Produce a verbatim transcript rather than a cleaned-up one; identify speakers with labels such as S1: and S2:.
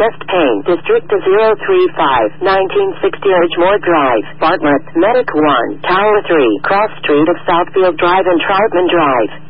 S1: chest pain. District zero three five, nineteen sixty Edgemore Drive, Bartlett. Medic one, Tower three, Cross Street of Southfield Drive and Troutman Drive.